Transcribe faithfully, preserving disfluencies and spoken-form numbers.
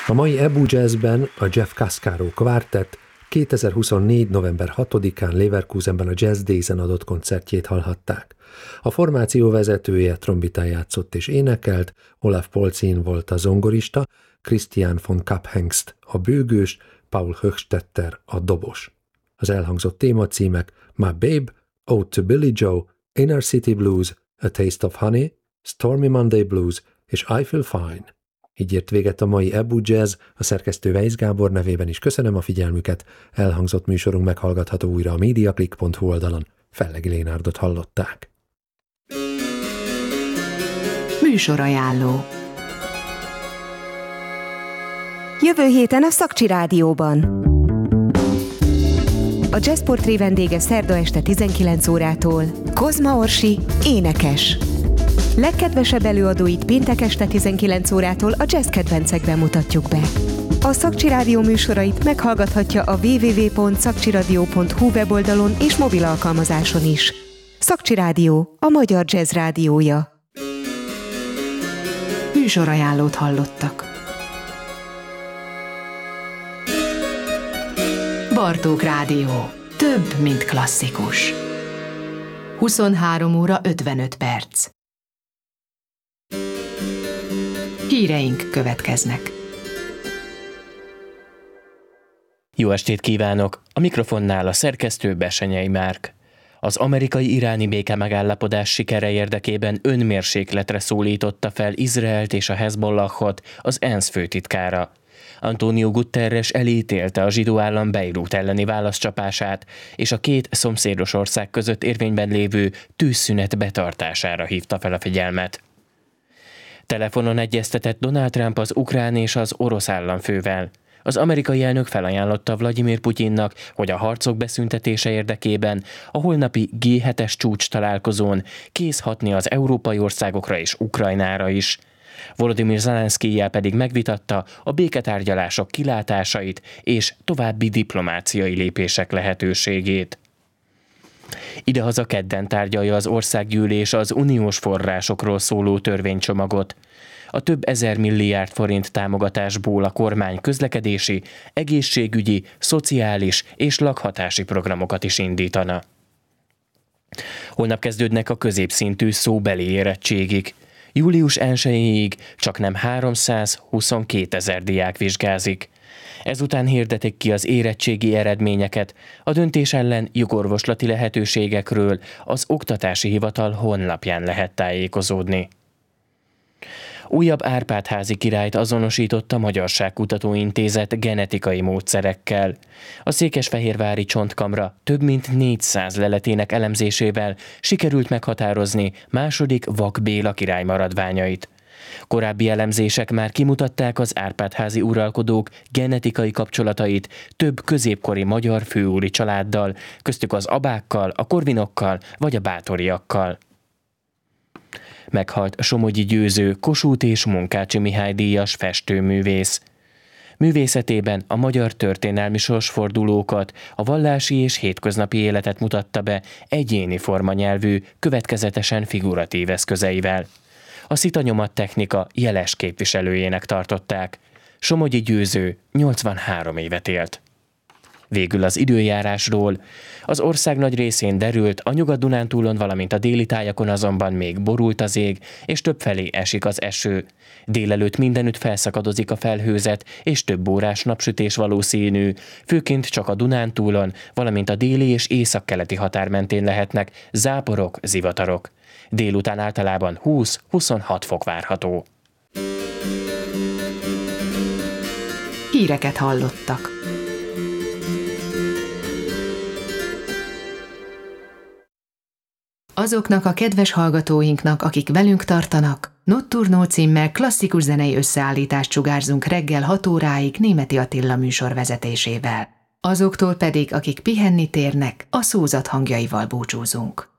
A mai Ebu Jazzben a Jeff Cascaro Quartet kétezer-huszonnégy. november hatodikán Leverkusenben a Jazz Days-en adott koncertjét hallhatták. A formáció vezetője trombitán játszott és énekelt, Olaf Polzin volt a zongorista, Christian von Kapphengst a bőgős, Paul Höchstetter a dobos. Az elhangzott témacímek My Babe, Ode to Billy Joe, Inner City Blues, A Taste of Honey, Stormy Monday Blues és I Feel Fine. Így ért véget a mai Ebu Jazz, a szerkesztő Weisz Gábor nevében is köszönöm a figyelmüket. Elhangzott műsorunk meghallgatható újra a mediaclick pont hu oldalon. Fellegi Lénárdot hallották. Műsorajánló. Jövő héten a Szakcsi Rádióban. A Jazz Portré vendége szerda este tizenkilenc órától Kozma Orsi, énekes. Legkedvesebb előadóit péntek este tizenkilenc órától a jazz kedvencekben mutatjuk be. A Szakcsi Rádió műsorait meghallgathatja a double-u double-u double-u pont szakcsiradio pont hu weboldalon és mobil alkalmazáson is. Szakcsi Rádió, a magyar jazz rádiója. Műsorajánlót hallottak. Bartók Rádió. Több, mint klasszikus. huszonhárom óra ötvenöt perc. Híreink következnek. Jó estét kívánok! A mikrofonnál a szerkesztő Besenyei Márk. Az amerikai-iráni béke megállapodás sikere érdekében önmérsékletre szólította fel Izraelt és a Hezbollahot az ENSZ főtitkára. Antonio Guterres elítélte a zsidó állam Beirut elleni válaszcsapását, és a két szomszédos ország között érvényben lévő tűzszünet betartására hívta fel a figyelmet. Telefonon egyeztetett Donald Trump az ukrán és az orosz államfővel. Az amerikai elnök felajánlotta Vladimir Putyinnak, hogy a harcok beszüntetése érdekében a holnapi gé hetes csúcs találkozón kész hatni az európai országokra és Ukrajnára is. Volodymyr Zelenszkijjel pedig megvitatta a béketárgyalások kilátásait és további diplomáciai lépések lehetőségét. Idehaza kedden tárgyalja az országgyűlés az uniós forrásokról szóló törvénycsomagot. A több ezer milliárd forint támogatásból a kormány közlekedési, egészségügyi, szociális és lakhatási programokat is indítana. Holnap kezdődnek a középszintű szóbeli érettségig. július elsejéig csaknem háromszázhuszonkétezer diák vizsgázik. Ezután hirdetik ki az érettségi eredményeket, a döntés ellen jogorvoslati lehetőségekről az Oktatási Hivatal honlapján lehet tájékozódni. Újabb Árpád-házi királyt azonosított a Magyarságkutató Intézet genetikai módszerekkel. A székesfehérvári csontkamra több mint négyszáz leletének elemzésével sikerült meghatározni második Vak Béla király maradványait. Korábbi elemzések már kimutatták az Árpád-házi uralkodók genetikai kapcsolatait több középkori magyar főúri családdal, köztük az Abákkal, a Korvinokkal vagy a Báthoryakkal. Meghalt Somogyi Győző, Kossuth és Munkácsi Mihály díjas festőművész. Művészetében a magyar történelmi sorsfordulókat, a vallási és hétköznapi életet mutatta be egyéni formanyelvű, következetesen figuratív eszközeivel. A szitanyomat technika jeles képviselőjének tartották. Somogyi Győző nyolcvanhárom évet élt. Végül az időjárásról. Az ország nagy részén derült, a Nyugat-Dunántúlon, valamint a déli tájakon azonban még borult az ég, és többfelé esik az eső. Délelőtt mindenütt felszakadozik a felhőzet, és több órás napsütés valószínű, főként csak a Dunántúlon, valamint a déli és északkeleti határ mentén lehetnek záporok, zivatarok. Délután általában húsz-huszonhat fok várható. Híreket hallottak. Azoknak a kedves hallgatóinknak, akik velünk tartanak, Nocturno címmel klasszikus zenei összeállítást sugárzunk reggel hat óráig Németi Attila műsor vezetésével. Azoktól pedig, akik pihenni térnek, a szózat hangjaival búcsúzunk.